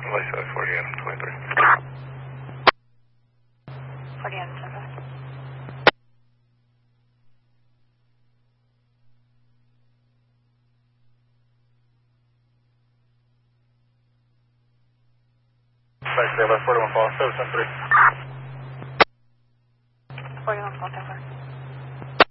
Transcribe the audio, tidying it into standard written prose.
Lisa 4823. 4823. Back there, left 41 call, 773.